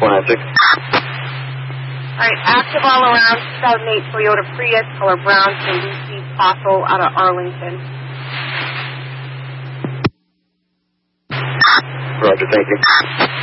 496. All right, active all around 2008 Toyota Prius, color brown, to Lucy Fossil out of Arlington. Roger, thank you.